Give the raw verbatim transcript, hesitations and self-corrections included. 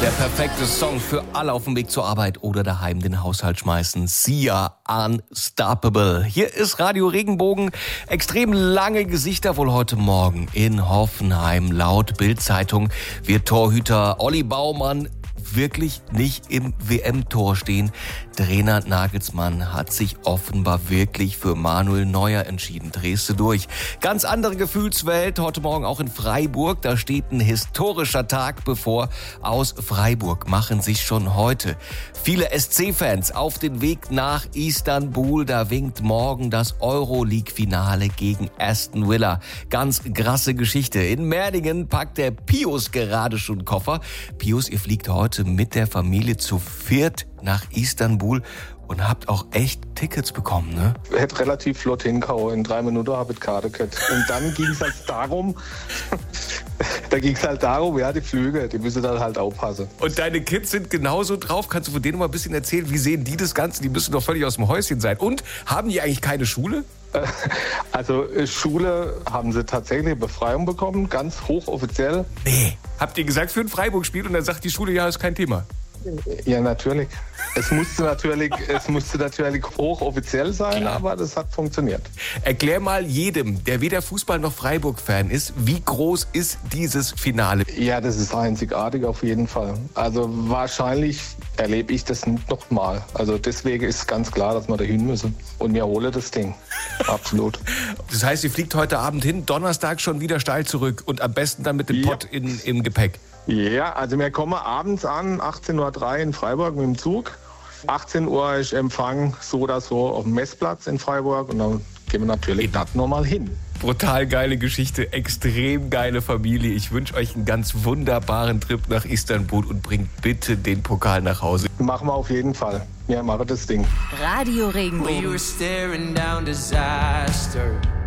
Der perfekte Song für alle auf dem Weg zur Arbeit oder daheim den Haushalt schmeißen. Sia, Unstoppable. Hier ist Radio Regenbogen. Extrem lange Gesichter wohl heute Morgen in Hoffenheim. Laut Bild-Zeitung wird Torhüter Olli Baumann wirklich nicht im W M-Tor stehen. Trainer Nagelsmann hat sich offenbar wirklich für Manuel Neuer entschieden. Drehst du durch. Ganz andere Gefühlswelt heute Morgen auch in Freiburg. Da steht ein historischer Tag bevor. Aus Freiburg machen sich schon heute viele S C-Fans auf den Weg nach Istanbul. Da winkt morgen das Euroleague-Finale gegen Aston Villa. Ganz krasse Geschichte. In Merdingen packt der Pius gerade schon Koffer. Pius, ihr fliegt heute mit der Familie zu viert nach Istanbul und habt auch echt Tickets bekommen, ne? Ich hätte relativ flott hingehauen. In drei Minuten habe ich die Karte gehabt. Und dann ging es halt darum, da ging es halt darum, ja, die Flüge, die müssen dann halt aufpassen. Und deine Kids sind genauso drauf. Kannst du von denen mal ein bisschen erzählen? Wie sehen die das Ganze? Die müssen doch völlig aus dem Häuschen sein. Und haben die eigentlich keine Schule? Also Schule haben sie tatsächlich eine Befreiung bekommen, ganz hochoffiziell. Nee. Habt ihr gesagt, für ein Freiburg-Spiel und dann sagt die Schule, ja, ist kein Thema? Ja, natürlich. Es musste natürlich, es musste natürlich hochoffiziell sein, aber das hat funktioniert. Erklär mal jedem, der weder Fußball noch Freiburg-Fan ist, wie groß ist dieses Finale? Ja, das ist einzigartig auf jeden Fall. Also wahrscheinlich erlebe ich das nicht nochmal. Also deswegen ist ganz klar, dass wir da hin müssen. Und wir holen das Ding. Absolut. Das heißt, ihr fliegt heute Abend hin, Donnerstag schon wieder steil zurück und am besten dann mit dem Ja. Pott in, im Gepäck. Ja, also wir kommen abends an, achtzehn Uhr drei in Freiburg mit dem Zug. achtzehn Uhr ist Empfang so oder so auf dem Messplatz in Freiburg und dann gehen wir natürlich da nochmal hin. Brutal geile Geschichte, extrem geile Familie. Ich wünsche euch einen ganz wunderbaren Trip nach Istanbul und bringt bitte den Pokal nach Hause. Machen wir auf jeden Fall. Wir machen das Ding. Radio Regenbogen. We were staring down disaster.